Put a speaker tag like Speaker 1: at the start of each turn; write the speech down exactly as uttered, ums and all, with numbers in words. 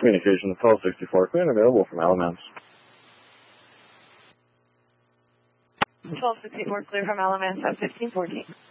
Speaker 1: Communications twelve sixty-four, clear and available from Alamance.
Speaker 2: twelve sixty-four, clear from Alamance at fifteen fourteen.